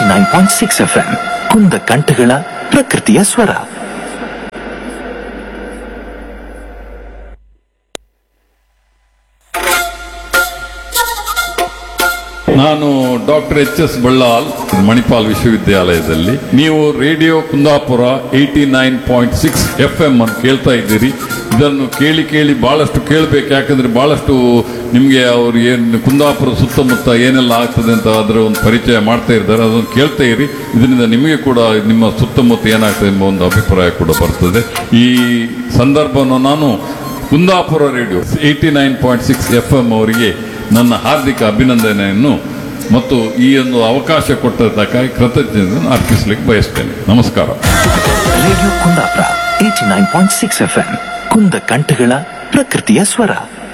89.6 FM ಕುಂದ ಕಂಠಗಳ ಪ್ರಕೃತಿಯ ಸ್ವರ. ನಾನು ಡಾಕ್ಟರ್ ಎಚ್.ಎಸ್. ಬಳ್ಳಾಲ್, ಮಣಿಪಾಲ್ ವಿಶ್ವವಿದ್ಯಾಲಯದಲ್ಲಿ. ನೀವು ರೇಡಿಯೋ ಕುಂದಾಪುರ 89.6 FM ಅನ್ನು ಕೇಳ್ತಾ ಇದ್ದೀರಿ. ಇದನ್ನು ಕೇಳಿ ಬಹಳಷ್ಟು ಕೇಳಬೇಕು, ಯಾಕಂದ್ರೆ ಬಹಳಷ್ಟು ನಿಮಗೆ ಅವ್ರು ಏನು ಕುಂದಾಪುರ ಸುತ್ತಮುತ್ತ ಏನೆಲ್ಲ ಆಗ್ತದೆ ಅಂತ ಅದರ ಒಂದು ಪರಿಚಯ ಮಾಡ್ತಾ ಇದ್ದಾರೆ. ಅದನ್ನು ಕೇಳ್ತಾ ಇರಿ. ಇದರಿಂದ ನಿಮಗೆ ಕೂಡ ನಿಮ್ಮ ಸುತ್ತಮುತ್ತ ಏನಾಗ್ತದೆ ಎಂಬ ಒಂದು ಅಭಿಪ್ರಾಯ ಕೂಡ ಬರ್ತದೆ. ಈ ಸಂದರ್ಭವನ್ನು ನಾನು ಕುಂದಾಪುರ ರೇಡಿಯೋ 89.6 FM ಅವರಿಗೆ ನನ್ನ ಹಾರ್ದಿಕ ಅಭಿನಂದನೆಯನ್ನು ಮತ್ತು ಈ ಒಂದು ಅವಕಾಶ ಕೊಟ್ಟದ್ದಕ್ಕಾಗಿ ಕೃತಜ್ಞತೆಯನ್ನು ಅರ್ಪಿಸಲಿಕ್ಕೆ ಬಯಸ್ತೇನೆ. ನಮಸ್ಕಾರ. ರೇಡಿಯೋ ಕುಂದಾಪುರ 89.6 FM ಕುಂದ ಕಂಠಗಳ ಪ್ರಕೃತಿಯ ಸ್ವರ.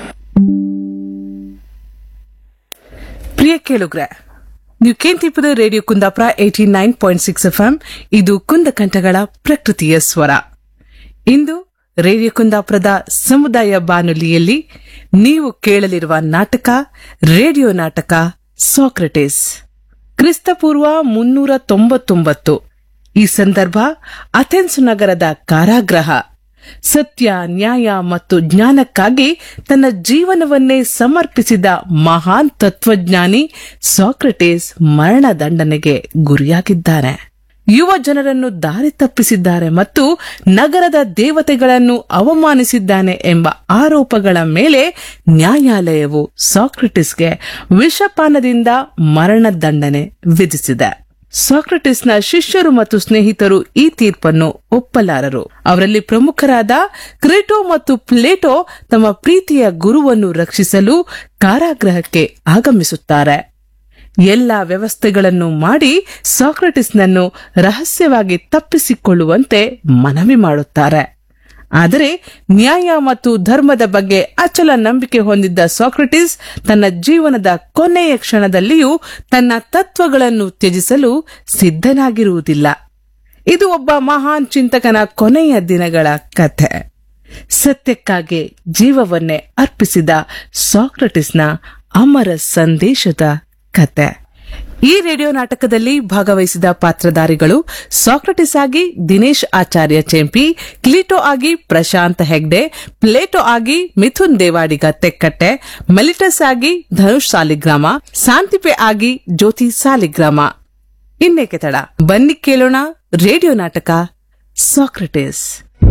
ಪ್ರಿಯ ಕೇಳುಗ್ರೆ, ನೀವು ಕೇಂತಿಪದ ರೇಡಿಯೋ ಕುಂದಾಪುರ 89.6 FM. ಇದು ಕುಂದ ಕಂಠಗಳ ಪ್ರಕೃತಿಯ ಸ್ವರ. ಇಂದು ರೇಡಿಯೋ ಕುಂದಾಪುರದ ಸಮುದಾಯ ಬಾನುಲಿಯಲ್ಲಿ ನೀವು ಕೇಳಲಿರುವ ನಾಟಕ ರೇಡಿಯೋ ನಾಟಕ ಸಾಕ್ರೆಟಿಸ್. ಕ್ರಿಸ್ತಪೂರ್ವ 399. ಈ ಸಂದರ್ಭ ಅಥೆನ್ಸ್ ನಗರದ ಕಾರಾಗೃಹ. ಸತ್ಯ, ನ್ಯಾಯ ಮತ್ತು ಜ್ಞಾನಕ್ಕಾಗಿ ತನ್ನ ಜೀವನವನ್ನೇ ಸಮರ್ಪಿಸಿದ ಮಹಾನ್ ತತ್ವಜ್ಞಾನಿ ಸಾಕ್ರೆಟಿಸ್ ಮರಣದಂಡನೆಗೆ ಗುರಿಯಾಗಿದ್ದಾರೆ. ಯುವ ಜನರನ್ನು ದಾರಿ ತಪ್ಪಿಸಿದ್ದಾರೆ ಮತ್ತು ನಗರದ ದೇವತೆಗಳನ್ನು ಅವಮಾನಿಸಿದ್ದಾನೆ ಎಂಬ ಆರೋಪಗಳ ಮೇಲೆ ನ್ಯಾಯಾಲಯವು ಸಾಕ್ರೆಟಿಸ್ಗೆ ವಿಷಪಾನದಿಂದ ಮರಣದಂಡನೆ ವಿಧಿಸಿದೆ. ಸಾಕ್ರೆಟಿಸ್ನ ಶಿಷ್ಯರು ಮತ್ತು ಸ್ನೇಹಿತರು ಈ ತೀರ್ಪನ್ನು ಒಪ್ಪಲಾರರು. ಅವರಲ್ಲಿ ಪ್ರಮುಖರಾದ ಕ್ರೇಟೋ ಮತ್ತು ಪ್ಲೇಟೋ ತಮ್ಮ ಪ್ರೀತಿಯ ಗುರುವನ್ನು ರಕ್ಷಿಸಲು ಕಾರಾಗೃಹಕ್ಕೆ ಆಗಮಿಸುತ್ತಾರೆ. ಎಲ್ಲಾ ವ್ಯವಸ್ಥೆಗಳನ್ನು ಮಾಡಿ ಸಾಕ್ರೆಟಿಸ್ನನ್ನು ರಹಸ್ಯವಾಗಿ ತಪ್ಪಿಸಿಕೊಳ್ಳುವಂತೆ ಮನವಿ ಮಾಡುತ್ತಾರೆ. ಆದರೆ ನ್ಯಾಯ ಮತ್ತು ಧರ್ಮದ ಬಗ್ಗೆ ಅಚಲ ನಂಬಿಕೆ ಹೊಂದಿದ್ದ ಸಾಕ್ರೆಟಿಸ್ ತನ್ನ ಜೀವನದ ಕೊನೆಯ ಕ್ಷಣದಲ್ಲಿಯೂ ತನ್ನ ತತ್ವಗಳನ್ನು ತ್ಯಜಿಸಲು ಸಿದ್ಧನಾಗಿರುವುದಿಲ್ಲ. ಇದು ಒಬ್ಬ ಮಹಾನ್ ಚಿಂತಕನ ಕೊನೆಯ ದಿನಗಳ ಕಥೆ. ಸತ್ಯಕ್ಕಾಗಿ ಜೀವವನ್ನೇ ಅರ್ಪಿಸಿದ ಸಾಕ್ರೆಟಿಸ್ನ ಅಮರ ಸಂದೇಶದ ಕತೆ. ಈ ರೇಡಿಯೋ ನಾಟಕದಲ್ಲಿ ಭಾಗವಹಿಸಿದ ಪಾತ್ರಧಾರಿಗಳು: ಸಾಕ್ರೆಟಿಸ್ ಆಗಿ ದಿನೇಶ್ ಆಚಾರ್ಯ ಚೆಂಪಿ, ಕ್ಲೀಟೋ ಆಗಿ ಪ್ರಶಾಂತ್ ಹೆಗ್ಡೆ, ಪ್ಲೇಟೋ ಆಗಿ ಮಿಥುನ್ ದೇವಾಡಿಗ ತೆಕ್ಕಟ್ಟೆ, ಮೆಲಿಟಸ್ ಆಗಿ ಧನುಷ್ ಸಾಲಿಗ್ರಾಮ, ಶಾಂತಿಪೆ ಆಗಿ ಜ್ಯೋತಿ ಸಾಲಿಗ್ರಾಮ. ಇನ್ನೇಕೆ ತಡ, ಬನ್ನಿ ಕೇಳೋಣ ರೇಡಿಯೋ ನಾಟಕ ಸಾಕ್ರೆಟಿಸ್.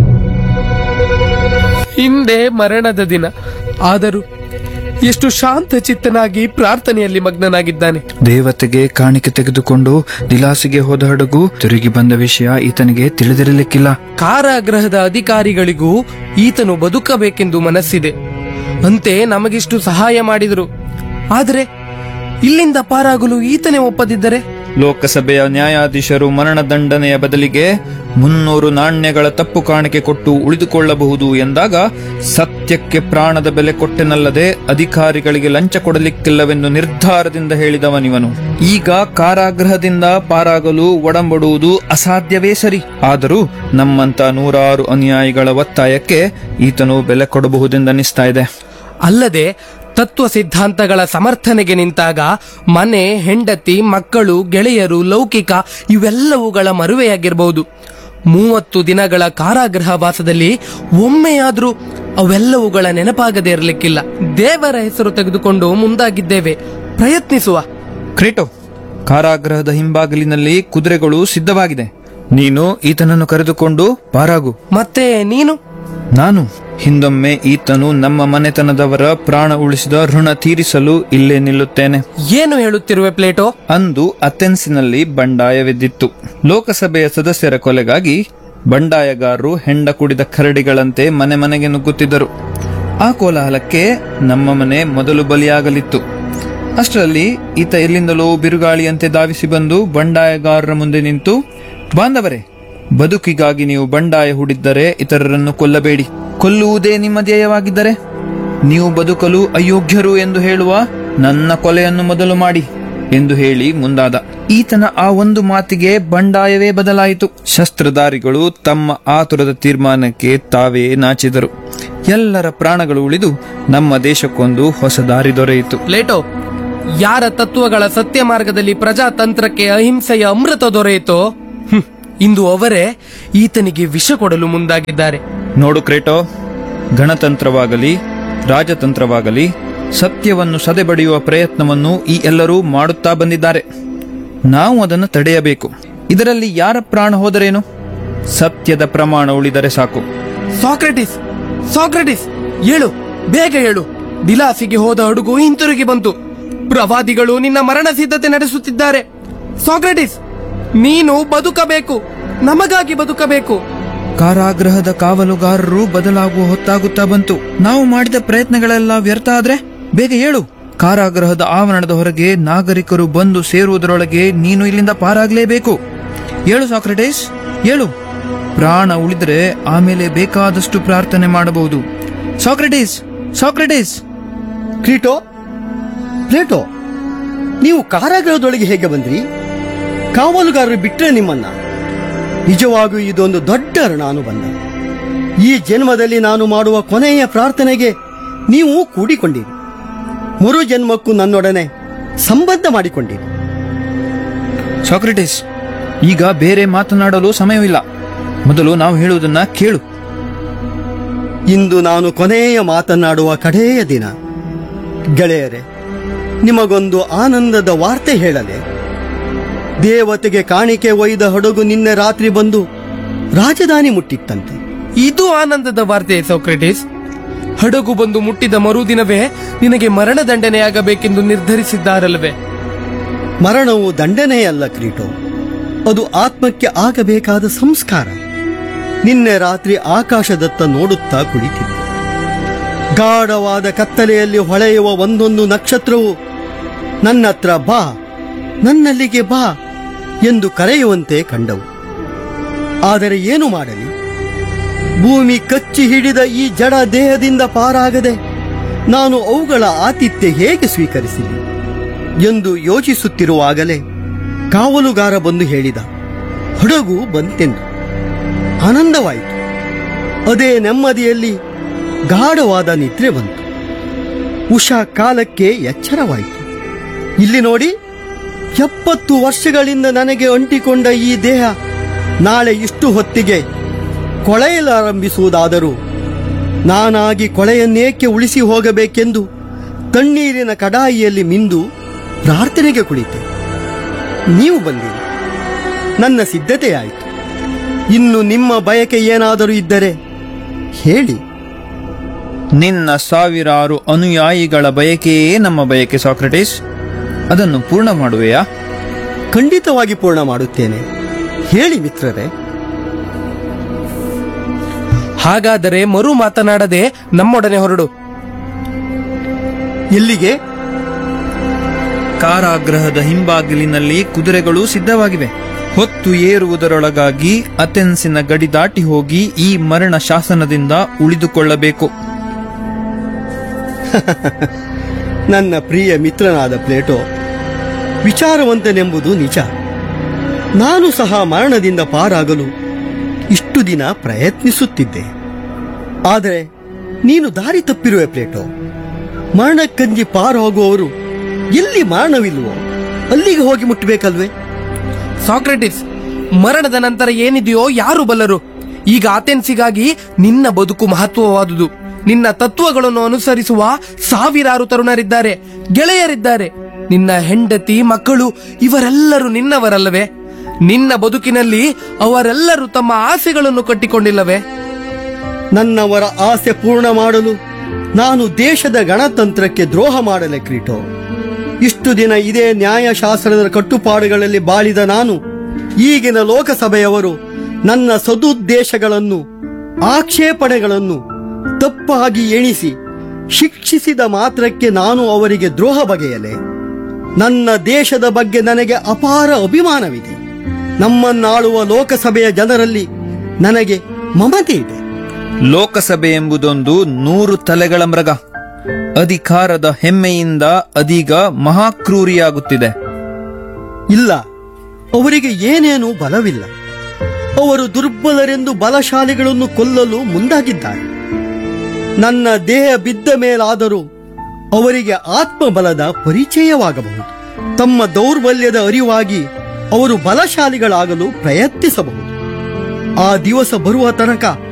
ಹಿಂದೆ ಮರಣದ ದಿನ, ಆದರೂ ಎಷ್ಟು ಶಾಂತ ಚಿತ್ತನಾಗಿ ಪ್ರಾರ್ಥನೆಯಲ್ಲಿ ಮಗ್ನನಾಗಿದ್ದಾನೆ. ದೇವತೆಗೆ ಕಾಣಿಕೆ ತೆಗೆದುಕೊಂಡು ದಿಲಾಸಿಗೆ ಹೋದ ಹಡಗು ತಿರುಗಿ ಬಂದ ವಿಷಯ ಈತನಿಗೆ ತಿಳಿದಿರಲಿಕ್ಕಿಲ್ಲ. ಕಾರಾಗೃಹದ ಅಧಿಕಾರಿಗಳಿಗೂ ಈತನು ಬದುಕಬೇಕೆಂದು ಮನಸ್ಸಿದೆ. ಅಂತೆ ನಮಗಿಷ್ಟು ಸಹಾಯ ಮಾಡಿದರು. ಆದರೆ ಇಲ್ಲಿಂದ ಪಾರಾಗಲು ಈತನೇ ಒಪ್ಪದಿದ್ದರೆ? ಲೋಕಸಭೆಯ ನ್ಯಾಯಾಧೀಶರು ಮರಣದಂಡನೆಯ ಬದಲಿಗೆ 300 ನಾಣ್ಯಗಳ ತಪ್ಪು ಕಾಣಿಕೆ ಕೊಟ್ಟು ಉಳಿದುಕೊಳ್ಳಬಹುದು ಎಂದಾಗ ಸತ್ಯಕ್ಕೆ ಪ್ರಾಣದ ಬೆಲೆ ಕೊಟ್ಟೆನಲ್ಲದೆ ಅಧಿಕಾರಿಗಳಿಗೆ ಲಂಚ ಕೊಡಲಿಕ್ಕಿಲ್ಲವೆಂದು ನಿರ್ಧಾರದಿಂದ ಹೇಳಿದವನಿವನು. ಈಗ ಕಾರಾಗೃಹದಿಂದ ಪಾರಾಗಲು ಒಡಂಬಡುವುದು ಅಸಾಧ್ಯವೇ ಸರಿ. ಆದರೂ ನಮ್ಮಂತ 100 ಅನುಯಾಯಿಗಳ ಒತ್ತಾಯಕ್ಕೆ ಈತನು ಬೆಲೆ ಕೊಡಬಹುದೆಂದನಿಸ್ತಾ ಇದೆ. ಅಲ್ಲದೆ ತತ್ವ ಸಿದ್ಧಾಂತಗಳ ಸಮರ್ಥನೆಗೆ ನಿಂತಾಗ ಮನೆ, ಹೆಂಡತಿ, ಮಕ್ಕಳು, ಗೆಳೆಯರು, ಲೌಕಿಕ ಇವೆಲ್ಲವುಗಳ ಮರುವೆಯಾಗಿರಬಹುದು. 30 ದಿನಗಳ ಕಾರಾಗೃಹ ವಾಸದಲ್ಲಿ ಒಮ್ಮೆಯಾದ್ರೂ ಅವೆಲ್ಲವುಗಳ ನೆನಪಾಗದೇ ಇರಲಿಕ್ಕಿಲ್ಲ. ದೇವರ ಹೆಸರು ತೆಗೆದುಕೊಂಡು ಮುಂದಾಗಿದ್ದೇವೆ, ಪ್ರಯತ್ನಿಸುವ. ಕ್ರೇಟೋ, ಕಾರಾಗೃಹದ ಹಿಂಬಾಗಿಲಿನಲ್ಲಿ ಕುದುರೆಗಳು ಸಿದ್ಧವಾಗಿದೆ. ನೀನು ಈತನನ್ನು ಕರೆದುಕೊಂಡು ಪಾರಾಗು. ಮತ್ತೆ ನೀನು? ನಾನು ಹಿಂದೊಮ್ಮೆ ಈತನು ನಮ್ಮ ಮನೆತನದವರ ಪ್ರಾಣ ಉಳಿಸಿದ ಋಣ ತೀರಿಸಲು ಇಲ್ಲೇ ನಿಲ್ಲುತ್ತೇನೆ. ಏನು ಹೇಳುತ್ತಿರುವೆ ಪ್ಲೇಟೋ? ಅಂದು ಅಥೆನ್ಸಿನಲ್ಲಿ ಬಂಡಾಯವೆದ್ದಿತ್ತು. ಲೋಕಸಭೆಯ ಸದಸ್ಯರ ಕೊಲೆಗಾಗಿ ಬಂಡಾಯಗಾರರು ಹೆಂಡ ಕುಡಿದ ಕರಡಿಗಳಂತೆ ಮನೆ ಮನೆಗೆ ನುಗ್ಗುತ್ತಿದ್ದರು. ಆ ಕೋಲಾಹಲಕ್ಕೆ ನಮ್ಮ ಮನೆ ಮೊದಲು ಬಲಿಯಾಗಲಿತ್ತು. ಅಷ್ಟರಲ್ಲಿ ಈತ ಎಲ್ಲಿಂದಲೋ ಬಿರುಗಾಳಿಯಂತೆ ಧಾವಿಸಿ ಬಂದು ಬಂಡಾಯಗಾರರ ಮುಂದೆ ನಿಂತು, ಬಾಂಧವರೇ, ಬದುಕಿಗಾಗಿ ನೀವು ಬಂಡಾಯ ಹೂಡಿದ್ದರೆ ಇತರರನ್ನು ಕೊಲ್ಲಬೇಡಿ. ಕೊಲ್ಲುವುದೇ ನಿಮ್ಮ ಧ್ಯೇಯವಾಗಿದ್ದರೆ ನೀವು ಬದುಕಲು ಅಯೋಗ್ಯರು ಎಂದು ಹೇಳುವ ನನ್ನ ಕೊಲೆಯನ್ನು ಮೊದಲು ಮಾಡಿ ಎಂದು ಹೇಳಿ ಮುಂದಾದ. ಈತನ ಆ ಒಂದು ಮಾತಿಗೆ ಬಂಡಾಯವೇ ಬದಲಾಯಿತು. ಶಸ್ತ್ರಧಾರಿಗಳು ತಮ್ಮ ಆತುರದ ತೀರ್ಮಾನಕ್ಕೆ ತಾವೇ ನಾಚಿದರು. ಎಲ್ಲರ ಪ್ರಾಣಗಳು ಉಳಿದು ನಮ್ಮ ದೇಶಕ್ಕೊಂದು ಹೊಸ ದಾರಿ ದೊರೆಯಿತು. ಪ್ಲೇಟೋ, ಯಾರ ತತ್ವಗಳ ಸತ್ಯ ಮಾರ್ಗದಲ್ಲಿ ಪ್ರಜಾತಂತ್ರಕ್ಕೆ ಅಹಿಂಸೆಯ ಅಮೃತ ದೊರೆಯಿತೋ ಇಂದು ಅವರೇ ಈತನಿಗೆ ವಿಷ ಕೊಡಲು ಮುಂದಾಗಿದ್ದಾರೆ. ನೋಡು ಕ್ರೇಟೋ, ಗಣತಂತ್ರವಾಗಲಿ ರಾಜತಂತ್ರವಾಗಲಿ ಸತ್ಯವನ್ನು ಸದೆಬಡಿಯುವ ಪ್ರಯತ್ನವನ್ನು ಈ ಎಲ್ಲರೂ ಮಾಡುತ್ತಾ ಬಂದಿದ್ದಾರೆ. ನಾವು ಅದನ್ನು ತಡೆಯಬೇಕು. ಇದರಲ್ಲಿ ಯಾರ ಪ್ರಾಣ ಹೋದರೇನು? ಸತ್ಯದ ಪ್ರಮಾಣ ಉಳಿದರೆ ಸಾಕು. ಸಾಕ್ರೆಟಿಸ್, ಸಾಕ್ರೆಟಿಸ್, ಏಳು, ಬೇಗ ಏಳು. ಡಿಲಾಸಿಗೆ ಹೋದ ಹಡಗು ಹಿಂತಿರುಗಿ ಬಂತು. ಪ್ರವಾದಿಗಳು ನಿನ್ನ ಮರಣ ಸಿದ್ಧತೆ ನಡೆಸುತ್ತಿದ್ದಾರೆ. ಸಾಕ್ರೆಟಿಸ್, ನೀನು ಬದುಕಬೇಕು, ನಮಗಾಗಿ ಬದುಕಬೇಕು. ಕಾರಾಗೃಹದ ಕಾವಲುಗಾರರು ಬದಲಾಗುವ ಹೊತ್ತಾಗುತ್ತಾ ಬಂತು. ನಾವು ಮಾಡಿದ ಪ್ರಯತ್ನಗಳೆಲ್ಲ ವ್ಯರ್ಥ ಆದ್ರೆ ಬೇಗ ಹೇಳು. ಕಾರಾಗೃಹದ ಆವರಣದ ಹೊರಗೆ ನಾಗರಿಕರು ಬಂದು ಸೇರುವುದರೊಳಗೆ ನೀನು ಇಲ್ಲಿಂದ ಪಾರಾಗಲೇಬೇಕು. ಹೇಳು ಸಾಕ್ರೆಟಿಸ್, ಹೇಳು. ಪ್ರಾಣ ಉಳಿದರೆ ಆಮೇಲೆ ಬೇಕಾದಷ್ಟು ಪ್ರಾರ್ಥನೆ ಮಾಡಬಹುದು. Socrates, Socrates. ಕ್ರೀಟೋ, ಪ್ಲೇಟೋ, ನೀವು ಕಾರಾಗೃಹದೊಳಗೆ ಹೇಗೆ ಬಂದ್ರಿ? ಕಾವಲುಗಾರರು ಬಿಟ್ರೆ ನಿಮ್ಮನ್ನ? ನಿಜವಾಗಿಯೂ ಇದೊಂದು ದೊಡ್ಡ ಋಣಾನುಬಂಧ. ಈ ಜನ್ಮದಲ್ಲಿ ನಾನು ಮಾಡುವ ಕೊನೆಯ ಪ್ರಾರ್ಥನೆಗೆ ನೀವು ಕೂಡಿಕೊಂಡಿರಿ. ಮರು ಜನ್ಮಕ್ಕೂ ನನ್ನೊಡನೆ ಸಂಬಂಧ ಮಾಡಿಕೊಂಡಿರಿ. ಸಾಕ್ರೆಟಿಸ್, ಈಗ ಬೇರೆ ಮಾತನಾಡಲು ಸಮಯವಿಲ್ಲ. ಮೊದಲು ನಾವು ಹೇಳುವುದನ್ನ ಕೇಳು. ಇಂದು ನಾನು ಕೊನೆಯ ಮಾತನಾಡುವ ಕಡೆಯ ದಿನ. ಗೆಳೆಯರೇ, ನಿಮಗೊಂದು ಆನಂದದ ವಾರ್ತೆ ಹೇಳಲೆ. ದೇವತೆಗೆ ಕಾಣಿಕೆ ಒಯ್ದ ಹಡಗು ನಿನ್ನೆ ರಾತ್ರಿ ಬಂದು ರಾಜಧಾನಿ ಮುಟ್ಟಿತ್ತಂತೆ. ಇದು ಆನಂದದ ವಾರ್ತೆ ಸಾಕ್ರೆಟಿಸ್. ಹಡಗು ಬಂದು ಮುಟ್ಟಿದ ಮರುದಿನವೇ ನಿನಗೆ ಮರಣದಂಡನೆಯಾಗಬೇಕೆಂದು ನಿರ್ಧರಿಸಿದ್ದಾರಲ್ಲವೇ? ಮರಣವು ದಂಡನೆಯಲ್ಲ ಕ್ರೀಟೋ, ಅದು ಆತ್ಮಕ್ಕೆ ಆಗಬೇಕಾದ ಸಂಸ್ಕಾರ. ನಿನ್ನೆ ರಾತ್ರಿ ಆಕಾಶದತ್ತ ನೋಡುತ್ತಾ ಕುಳಿತಿದ್ದೆ. ಗಾಢವಾದ ಕತ್ತಲೆಯಲ್ಲಿ ಹೊಳೆಯುವ ಒಂದೊಂದು ನಕ್ಷತ್ರವು ನನ್ನತ್ರ ಬಾ, ನನ್ನಲ್ಲಿಗೆ ಬಾ ಎಂದು ಕರೆಯುವಂತೆ ಕಂಡವು. ಆದರೆ ಏನು ಮಾಡಲಿ? ಭೂಮಿ ಕಚ್ಚಿ ಹಿಡಿದ ಈ ಜಡ ದೇಹದಿಂದ ಪಾರಾಗದೆ ನಾನು ಅವುಗಳ ಆತಿಥ್ಯ ಹೇಗೆ ಸ್ವೀಕರಿಸಲಿ ಎಂದು ಯೋಚಿಸುತ್ತಿರುವಾಗಲೇ ಕಾವಲುಗಾರ ಬಂದು ಹೇಳಿದ, ಹಡಗು ಬಂತೆಂದು. ಆನಂದವಾಯಿತು. ಅದೇ ನೆಮ್ಮದಿಯಲ್ಲಿ ಗಾಢವಾದ ನಿದ್ರೆ ಬಂತು. ಉಷಾ ಕಾಲಕ್ಕೆ ಎಚ್ಚರವಾಯಿತು. ಇಲ್ಲಿ ನೋಡಿ, 70 ವರ್ಷಗಳಿಂದ ನನಗೆ ಅಂಟಿಕೊಂಡ ಈ ದೇಹ ನಾಳೆ ಇಷ್ಟು ಹೊತ್ತಿಗೆ ಕೊಳೆಯಲಾರಂಭಿಸುವುದಾದರೂ ನಾನಾಗಿ ಕೊಳೆಯನ್ನೇಕೆ ಉಳಿಸಿ ಹೋಗಬೇಕೆಂದು ತಣ್ಣೀರಿನ ಕಡಾಯಿಯಲ್ಲಿ ಮಿಂದು ಪ್ರಾರ್ಥನೆಗೆ ಕುಳಿತೆ. ನೀವು ಬಂದಿರಿ, ನನ್ನ ಸಿದ್ಧತೆಯಾಯಿತು. ಇನ್ನು ನಿಮ್ಮ ಬಯಕೆ ಏನಾದರೂ ಇದ್ದರೆ ಹೇಳಿ. ನಿನ್ನ ಸಾವಿರಾರು ಅನುಯಾಯಿಗಳ ಬಯಕೆಯೇ ನಮ್ಮ ಬಯಕೆ ಸಾಕ್ರೆಟಿಸ್. ಅದನ್ನು ಪೂರ್ಣ ಮಾಡುವೆಯಾ? ಖಂಡಿತವಾಗಿ ಪೂರ್ಣ ಮಾಡುತ್ತೇನೆ. ಹೇಳಿ ಮಿತ್ರರೇ. ಹಾಗಾದರೆ ಮರು ಮಾತನಾಡದೆ ನಮ್ಮೊಡನೆ ಹೊರಡು. ಎಲ್ಲಿಗೆ? ಕಾರಾಗೃಹದ ಹಿಂಬಾಗಿಲಿನಲ್ಲಿ ಕುದುರೆಗಳು ಸಿದ್ಧವಾಗಿವೆ. ಹೊತ್ತು ಏರುವುದರೊಳಗಾಗಿ ಅಥೆನ್ಸಿನ ಗಡಿ ದಾಟಿ ಹೋಗಿ ಈ ಮರಣ ಶಾಸನದಿಂದ ಉಳಿದುಕೊಳ್ಳಬೇಕು. ನನ್ನ ಪ್ರಿಯ ಮಿತ್ರನಾದ ಪ್ಲೇಟೋ ವಿಚಾರವಂತನೆಂಬುದು ನಿಜ. ನಾನು ಸಹ ಮರಣದಿಂದ ಪಾರಾಗಲು ಇಷ್ಟು ದಿನ ಪ್ರಯತ್ನಿಸುತ್ತಿದ್ದೆ. ಆದರೆ ನೀನು ದಾರಿ ತಪ್ಪಿರುವೆ ಪ್ಲೇಟೋ. ಮರಣಕ್ಕಂಜಿ ಪಾರು ಹೋಗುವವರು ಎಲ್ಲಿ ಮರಣವಿಲ್ವೋ ಅಲ್ಲಿಗೆ ಹೋಗಿ ಮುಟ್ಟಬೇಕಲ್ವೇ? ಸಾಕ್ರೆಟಿಸ್, ಮರಣದ ನಂತರ ಏನಿದೆಯೋ ಯಾರು ಬಲ್ಲರು. ಈಗ ಅಥೆನ್ಸಿಗಾಗಿ ನಿನ್ನ ಬದುಕು ಮಹತ್ವವಾದುದು. ನಿನ್ನ ತತ್ವಗಳನ್ನು ಅನುಸರಿಸುವ ಸಾವಿರಾರು ತರುಣರಿದ್ದಾರೆ, ಗೆಳೆಯರಿದ್ದಾರೆ. ನಿನ್ನ ಹೆಂಡತಿ, ಮಕ್ಕಳು ಇವರೆಲ್ಲರೂ ನಿನ್ನವರಲ್ಲವೇ? ನಿನ್ನ ಬದುಕಿನಲ್ಲಿ ಅವರೆಲ್ಲರೂ ತಮ್ಮ ಆಸೆಗಳನ್ನು ಕಟ್ಟಿಕೊಂಡಿಲ್ಲವೇ? ನನ್ನವರ ಆಸೆ ಪೂರ್ಣ ಮಾಡಲು ನಾನು ದೇಶದ ಗಣತಂತ್ರಕ್ಕೆ ದ್ರೋಹ ಮಾಡಲೆ ಕ್ರೀಟೋ. ಇಷ್ಟು ದಿನ ಇದೇ ನ್ಯಾಯಶಾಸ್ತ್ರದ ಕಟ್ಟುಪಾಡುಗಳಲ್ಲಿ ಬಾಳಿದ ನಾನು, ಈಗಿನ ಲೋಕಸಭೆಯವರು ನನ್ನ ಸದುದ್ದೇಶಗಳನ್ನು, ಆಕ್ಷೇಪಣೆಗಳನ್ನು ತಪ್ಪಾಗಿ ಎಣಿಸಿ ಶಿಕ್ಷಿಸಿದ ಮಾತ್ರಕ್ಕೆ ನಾನು ಅವರಿಗೆ ದ್ರೋಹ ಬಗೆಯಲೆ? ನನ್ನ ದೇಶದ ಬಗ್ಗೆ ನನಗೆ ಅಪಾರ ಅಭಿಮಾನವಿದೆ. ನಮ್ಮನ್ನಾಳುವ ಲೋಕಸಭೆಯ ಜನರಲ್ಲಿ ನನಗೆ ಮಮತೆ ಇದೆ. ಲೋಕಸಭೆ ಎಂಬುದೊಂದು 100 ತಲೆಗಳ ಮೃಗ. ಅಧಿಕಾರದ ಹೆಮ್ಮೆಯಿಂದ ಅದೀಗ ಮಹಾಕ್ರೂರಿಯಾಗುತ್ತಿದೆ. ಇಲ್ಲ, ಅವರಿಗೆ ಏನೇನೂ ಬಲವಿಲ್ಲ. ಅವರು ದುರ್ಬಲರೆಂದು ಬಲಶಾಲಿಗಳನ್ನು ಕೊಲ್ಲಲು ಮುಂದಾಗಿದ್ದಾರೆ. ನನ್ನ ದೇಹ ಬಿದ್ದ ಮೇಲಾದರೂ ಅವರಿಗೆ ಆತ್ಮಬಲದ ಪರಿಚಯವಾಗಬಹುದು. ತಮ್ಮ ದೌರ್ಬಲ್ಯದ ಅರಿವಾಗಿ ಅವರು ಬಲಶಾಲಿಗಳಾಗಲು ಪ್ರಯತ್ನಿಸಬಹುದು. ಆ ದಿವಸ ಬರುವ ತನಕ